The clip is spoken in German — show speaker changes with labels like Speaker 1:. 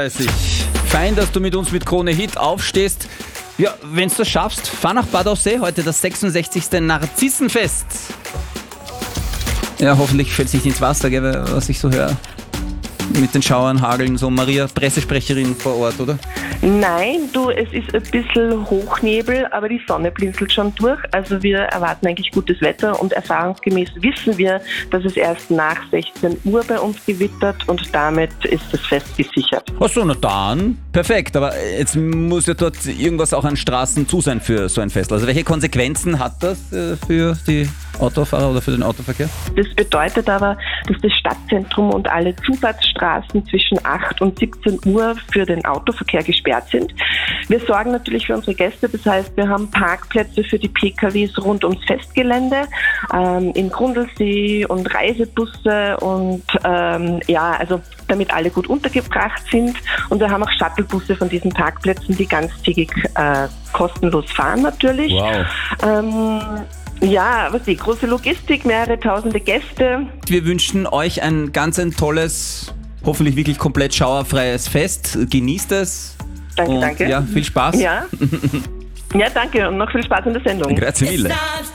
Speaker 1: Fein, dass du mit uns mit Krone Hit aufstehst. Ja, wenn du das schaffst, fahr nach Bad Aussee, heute das 66. Narzissenfest. Ja, hoffentlich fällt es nicht ins Wasser, gell, was ich so höre. Mit den Schauern, Hageln, so Maria, Pressesprecherin vor Ort, oder?
Speaker 2: Nein, es ist ein bisschen Hochnebel, aber die Sonne blinzelt schon durch. Also wir erwarten eigentlich gutes Wetter und erfahrungsgemäß wissen wir, dass es erst nach 16 Uhr bei uns gewittert und damit ist das Fest gesichert.
Speaker 1: Ach so, na dann, perfekt. Aber jetzt muss ja dort irgendwas auch an Straßen zu sein für so ein Fest. Also welche Konsequenzen hat das für die Autofahrer oder für den Autoverkehr?
Speaker 2: Das bedeutet aber, dass das Stadtzentrum und alle Zufahrtsstraßen zwischen 8 und 17 Uhr für den Autoverkehr gesperrt sind. Wir sorgen natürlich für unsere Gäste, das heißt, wir haben Parkplätze für die PKWs rund ums Festgelände, in Grundlsee und Reisebusse und also damit alle gut untergebracht sind. Und wir haben auch Shuttlebusse von diesen Parkplätzen, die ganztägig kostenlos fahren natürlich.
Speaker 1: Wow.
Speaker 2: Große Logistik, mehrere tausende Gäste.
Speaker 1: Wir wünschen euch ein tolles, hoffentlich wirklich komplett schauerfreies Fest. Genießt es.
Speaker 2: Danke.
Speaker 1: Ja, viel Spaß.
Speaker 2: Ja, danke und noch viel Spaß in der Sendung.
Speaker 1: Grazie mille.